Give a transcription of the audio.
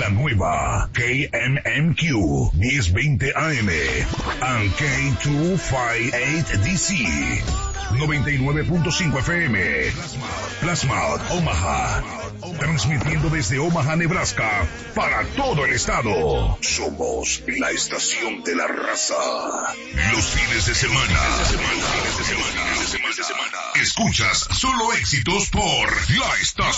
La nueva KMMQ 1020 AM and K258DC 99.5 FM. Plasma Omaha. Transmitiendo desde Omaha, Nebraska, para todo el estado. Somos la estación de la raza. Los fines de semana. Escuchas solo éxitos por la estación.